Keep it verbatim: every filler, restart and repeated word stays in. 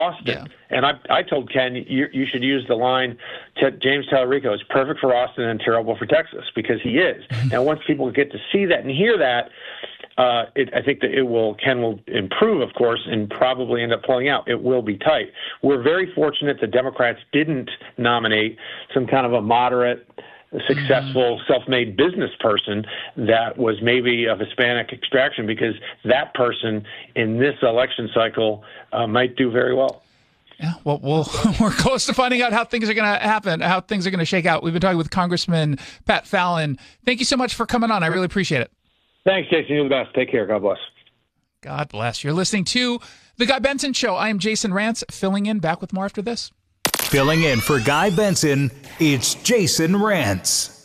Austin. Yeah. And I, I told Ken, you, you should use the line, James Tallarico is perfect for Austin and terrible for Texas, because he is. Now, once people get to see that and hear that, uh, it, I think that it will, Ken will improve, of course, and probably end up pulling out. It will be tight. We're very fortunate the Democrats didn't nominate some kind of a moderate, successful, mm-hmm. self-made business person that was maybe of Hispanic extraction, because that person in this election cycle uh, might do very well. Yeah, well, we'll we're close to finding out how things are going to happen, how things are going to shake out. We've been talking with Congressman Pat Fallon. Thank you so much for coming on. I really appreciate it. Thanks, Jason. You're the best. Take care. God bless. God bless. You're listening to The Guy Benson Show. I am Jason Rantz, filling in. Back with more after this. Filling in for Guy Benson, it's Jason Rantz.